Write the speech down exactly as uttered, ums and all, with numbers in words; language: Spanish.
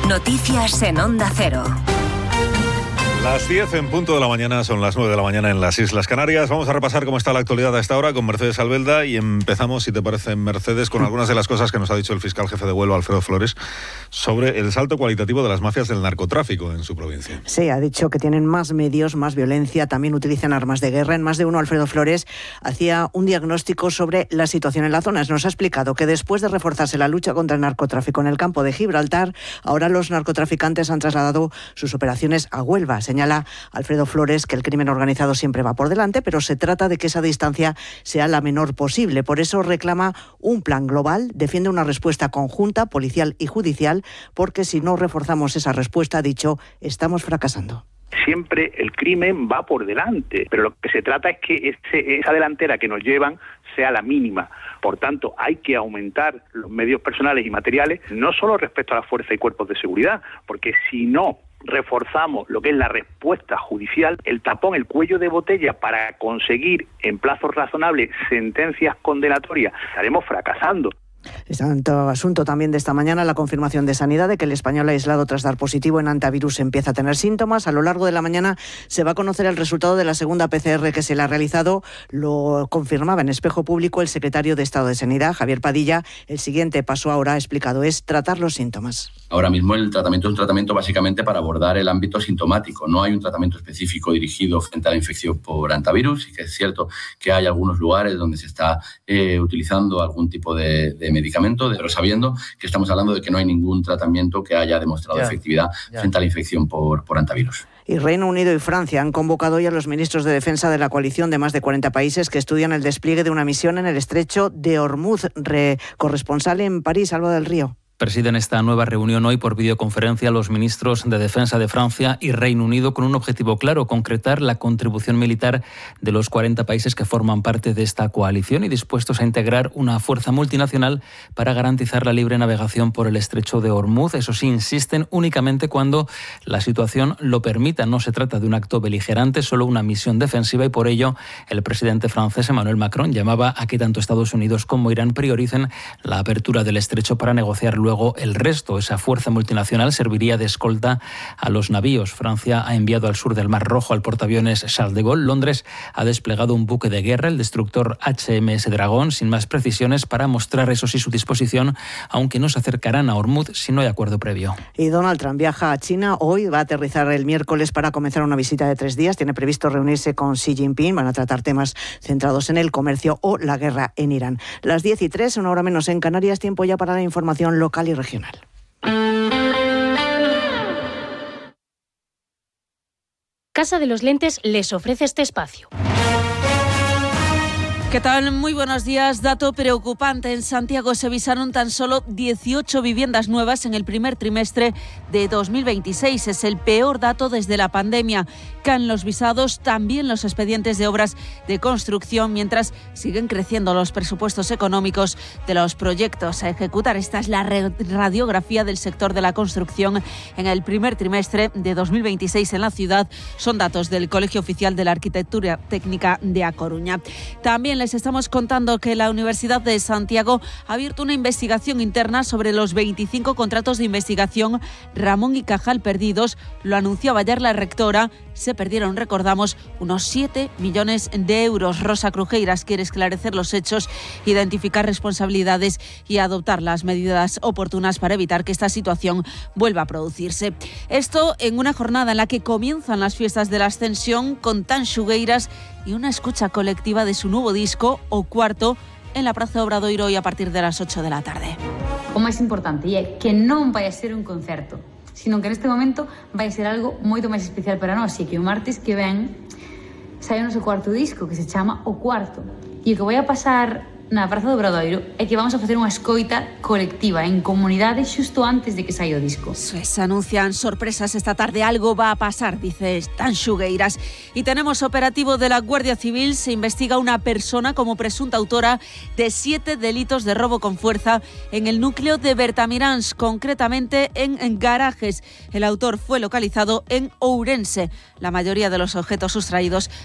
Noticias en Onda Cero. Las diez en punto de la mañana, son las nueve de la mañana en las Islas Canarias. Vamos a repasar cómo está la actualidad a esta hora con Mercedes Albelda y empezamos, si te parece, Mercedes, con algunas de las cosas que nos ha dicho el fiscal jefe de Huelva, Alfredo Flores, sobre el salto cualitativo de las mafias del narcotráfico en su provincia. Sí, ha dicho que tienen más medios, más violencia, también utilizan armas de guerra. En más de uno, Alfredo Flores hacía un diagnóstico sobre la situación en la zona. Nos ha explicado que después de reforzarse la lucha contra el narcotráfico en el campo de Gibraltar, ahora los narcotraficantes han trasladado sus operaciones a Huelva. Señala Alfredo Flores que el crimen organizado siempre va por delante, pero se trata de que esa distancia sea la menor posible. Por eso reclama un plan global, defiende una respuesta conjunta, policial y judicial, porque si no reforzamos esa respuesta, ha dicho, estamos fracasando. Siempre el crimen va por delante, pero lo que se trata es que ese, esa delantera que nos llevan sea la mínima. Por tanto, hay que aumentar los medios personales y materiales, no solo respecto a la fuerza y cuerpos de seguridad, porque si no reforzamos lo que es la respuesta judicial, el tapón, el cuello de botella para conseguir en plazos razonables sentencias condenatorias, estaremos fracasando. El santo asunto también de esta mañana, la confirmación de Sanidad de que el español aislado tras dar positivo en antivirus empieza a tener síntomas. A lo largo de la mañana se va a conocer el resultado de la segunda P C R que se le ha realizado. Lo confirmaba en Espejo Público el secretario de Estado de Sanidad, Javier Padilla. El siguiente paso ahora, ha explicado, es tratar los síntomas. Ahora mismo el tratamiento es un tratamiento básicamente para abordar el ámbito sintomático. No hay un tratamiento específico dirigido frente a la infección por antivirus. Y que es cierto que hay algunos lugares donde se está eh, utilizando algún tipo de, de medicamento, pero sabiendo que estamos hablando de que no hay ningún tratamiento que haya demostrado ya, efectividad ya. frente a la infección por, por antivirus. Y Reino Unido y Francia han convocado hoy a los ministros de defensa de la coalición de más de cuarenta países que estudian el despliegue de una misión en el estrecho de Hormuz. Re- corresponsal en París, Alba del Río. Presiden esta nueva reunión hoy por videoconferencia los ministros de Defensa de Francia y Reino Unido con un objetivo claro, concretar la contribución militar de los cuarenta países que forman parte de esta coalición y dispuestos a integrar una fuerza multinacional para garantizar la libre navegación por el estrecho de Hormuz. Eso sí, insisten únicamente cuando la situación lo permita. No se trata de un acto beligerante, solo una misión defensiva y por ello el presidente francés Emmanuel Macron llamaba a que tanto Estados Unidos como Irán prioricen la apertura del estrecho para negociar luego el resto. Esa fuerza multinacional serviría de escolta a los navíos. Francia ha enviado al sur del Mar Rojo al portaaviones Charles de Gaulle. Londres ha desplegado un buque de guerra, el destructor H M S Dragón, sin más precisiones, para mostrar, eso sí, su disposición, aunque no se acercarán a Hormuz si no hay acuerdo previo. Y Donald Trump viaja a China hoy, va a aterrizar el miércoles para comenzar una visita de tres días. Tiene previsto reunirse con Xi Jinping. Van a tratar temas centrados en el comercio o la guerra en Irán. Las diez y tres, una hora menos en Canarias, tiempo ya para la información local y regional. Casa de los Lentes les ofrece este espacio. ¿Qué tal? Muy buenos días. Dato preocupante. En Santiago se visaron tan solo dieciocho viviendas nuevas en el primer trimestre de dos mil veintiséis. Es el peor dato desde la pandemia. Caen los visados, también los expedientes de obras de construcción, mientras siguen creciendo los presupuestos económicos de los proyectos a ejecutar. Esta es la radiografía del sector de la construcción en el primer trimestre de dos mil veintiséis en la ciudad. Son datos del Colegio Oficial de la Arquitectura Técnica de A Coruña. También les estamos contando que la Universidad de Santiago ha abierto una investigación interna sobre los veinticinco contratos de investigación Ramón y Cajal perdidos. Lo anunciaba ayer la rectora. Se perdieron, recordamos, unos siete millones de euros. Rosa Crujeiras quiere esclarecer los hechos, identificar responsabilidades y adoptar las medidas oportunas para evitar que esta situación vuelva a producirse. Esto en una jornada en la que comienzan las fiestas de la Ascensión con Tan Xugueiras y una escucha colectiva de su nuevo disco, O Cuarto, en la Praza Obradoiro hoy a partir de las ocho de la tarde. O máis importante é que non vai a ser un concerto, sino que neste momento vai ser algo moito máis especial para nós, e que o martes que ven sai o noso cuarto disco, que se chama O Cuarto. E o que vai a pasar na Praza do Obradoiro é que vamos a facer unha escoita colectiva en comunidade xusto antes de que saia o disco. Se anuncian sorpresas esta tarde, algo va a pasar, dice Tan Xugueiras. Y tenemos operativo de la Guardia Civil. Se investiga a una persona como presunta autora de siete delitos de robo con fuerza en el núcleo de Bertamiráns, concretamente en, en Garajes. El autor fue localizado en Ourense. La mayoría de los objetos sustraídos